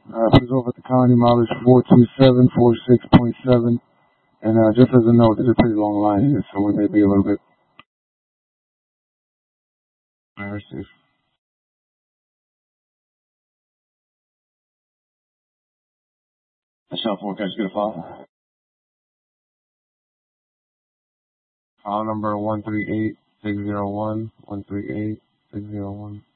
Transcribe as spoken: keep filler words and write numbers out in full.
Uh, please over at the colony mileage four two seven four six point seven. And uh, just as a note, there's a pretty long line here, so we may be a little bit embarrassing. Michelle Forecast, get a file. File number one three eight six zero one, one three eight six zero one.